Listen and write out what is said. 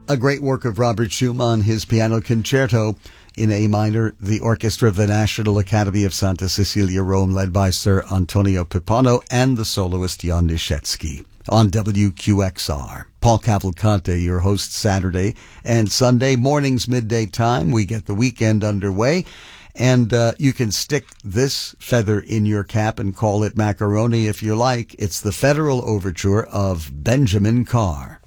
A great work of Robert Schumann, his piano concerto in A minor, the orchestra of the National Academy of Santa Cecilia, Rome, led by Sir Antonio Pipano and the soloist Jan Nischetsky. On WQXR. Paul Cavalcante, your host Saturday and Sunday mornings, midday time. We get the weekend underway. And you can stick this feather in your cap and call it macaroni if you like. It's the Federal Overture of Benjamin Carr.